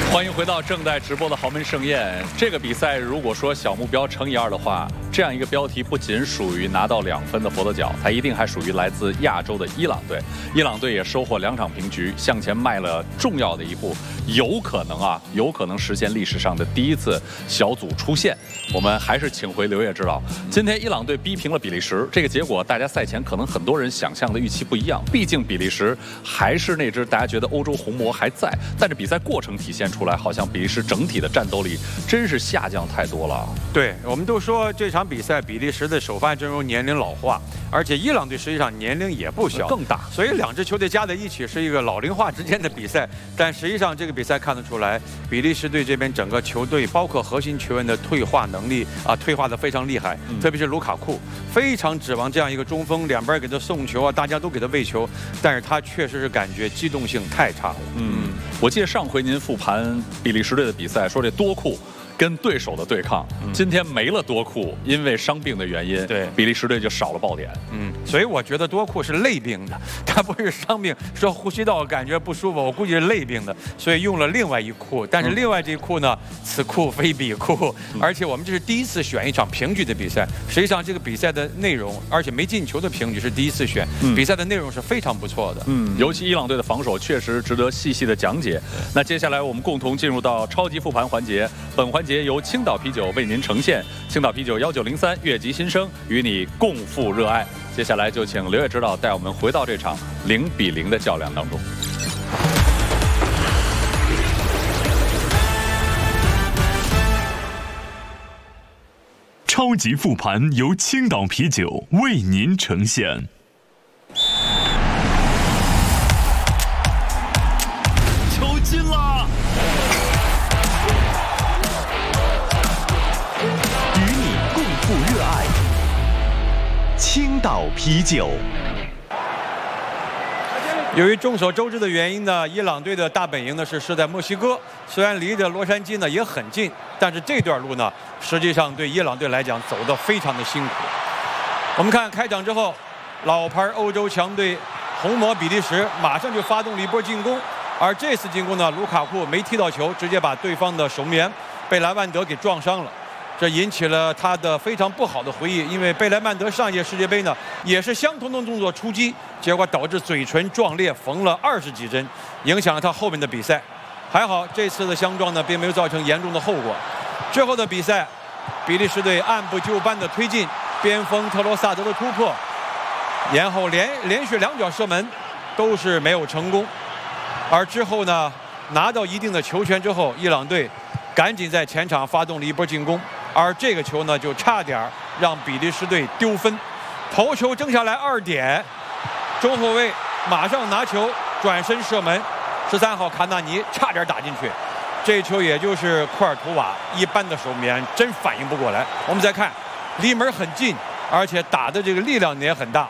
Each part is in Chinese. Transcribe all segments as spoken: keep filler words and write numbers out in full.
欢迎回到正在直播的豪门盛宴。这个比赛如果说小目标乘以二的话，这样一个标题不仅属于拿到两分的佛得角，它一定还属于来自亚洲的伊朗队。伊朗队也收获两场平局，向前迈了重要的一步，有可能啊，有可能实现历史上的第一次小组出线。我们还是请回刘烨指导。今天伊朗队逼平了比利时，这个结果大家赛前可能很多人想象的预期不一样，毕竟比利时还是那支大家觉得欧洲红魔还在，但是比赛过程体现出来，好像比利时整体的战斗力真是下降太多了。 对，我们都说这场比赛比利时的首发阵容年龄老化，而且伊朗队实际上年龄也不小， 更大， 所以两支球队加在一起是一个老龄化之间的比赛。但实际上这个比赛看得出来，比利时队这边整个球队包括核心球员的退化能力啊，退化的非常厉害，嗯、特别是卢卡库，非常指望这样一个中锋，两边给他送球啊，大家都给他喂球，但是他确实是感觉机动性太差了。 嗯，我记得上回您复盘比利时队的比赛，说这多库跟对手的对抗，嗯、今天没了多库，因为伤病的原因， 对比利时队就少了爆点。 嗯，所以我觉得多库是累病的，他不是伤病，说呼吸道感觉不舒服，我估计是累病的，所以用了另外一库。但是另外这一库呢，嗯、此库非彼库，嗯、而且我们这是第一次选一场平局的比赛。实际上这个比赛的内容，而且没进球的平局是第一次选，嗯、比赛的内容是非常不错的。 嗯，尤其伊朗队的防守确实值得细细的讲解。那接下来我们共同进入到超级复盘环节，本环节由青岛啤酒为您呈现，青岛啤酒幺九零三越级新生，与你共赴热爱。接下来就请刘烨指导带我们回到这场零比零的较量当中。 超级复盘由青岛啤酒为您呈现。 球进了！ 与你共赴热爱，青岛啤酒。 由于众所周知的原因呢，伊朗队的大本营呢是设在墨西哥，虽然离着洛杉矶呢也很近，但是这段路呢，实际上对伊朗队来讲走得非常的辛苦。我们看开场之后，老牌欧洲强队红魔比利时马上就发动了一波进攻，而这次进攻呢，卢卡库没踢到球，直接把对方的守门员贝莱曼德给撞伤了。这引起了他的非常不好的回忆，因为贝莱曼德上届世界杯呢也是相同的动作出击，结果导致嘴唇撞裂，缝了二十几针，影响了他后面的比赛。还好这次的相撞呢并没有造成严重的后果。之后的比赛，比利时队按部就班的推进，边锋特罗萨德的突破，然后连连续两脚射门都是没有成功。而之后呢，拿到一定的球权之后，伊朗队赶紧在前场发动了一波进攻。而这个球呢，就差点让比利时队丢分，头球争下来二点，中后卫马上拿球转身射门，十三号卡纳尼差点打进去，这球也就是库尔图瓦一般的守门员真反应不过来。我们再看，离门很近，而且打的这个力量也很大。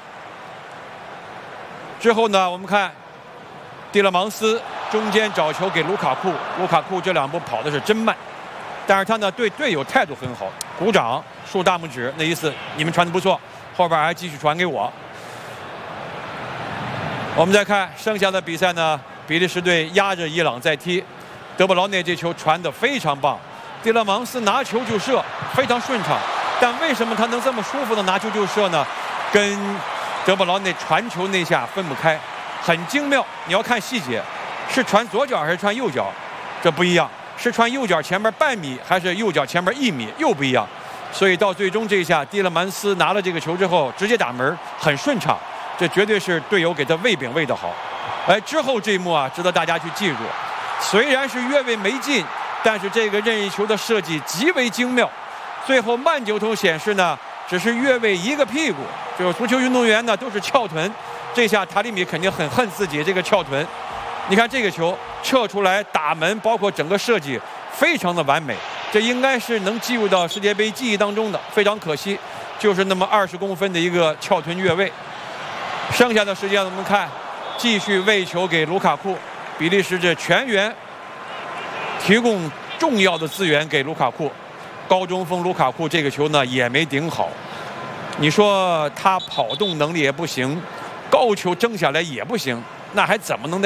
之后呢，我们看蒂勒芒斯中间找球给卢卡库，卢卡库这两步跑的是真慢。但是他呢对队友态度很好，鼓掌竖大拇指，那意思你们传的不错，后边还继续传给我。我们再看剩下的比赛呢，比利时队压着伊朗在踢，德布劳内这球传得非常棒，蒂勒芒斯拿球就射，非常顺畅。但为什么他能这么舒服的拿球就射呢？跟德布劳内传球那下分不开，很精妙。你要看细节，是传左脚还是传右脚，这不一样。是传右脚前面半米还是右脚前面一米又不一样，所以到最终这一下，蒂勒曼斯拿了这个球之后直接打门，很顺畅，这绝对是队友给他喂饼喂得好。哎，之后这一幕啊，值得大家去记住。虽然是越位没进，但是这个任意球的设计极为精妙。最后慢镜头显示呢，只是越位一个屁股，就是足球运动员呢都是翘臀，这下塔利米肯定很恨自己这个翘臀。你看这个球撤出来打门，包括整个设计非常的完美，这应该是能记入到世界杯记忆当中的。非常可惜，就是那么二十公分的一个翘臀越位。剩下的时间我们看，继续喂球给卢卡库，比利时这全员提供重要的资源给卢卡库。高中锋卢卡库这个球呢也没顶好，你说他跑动能力也不行，高球争下来也不行，那还怎么能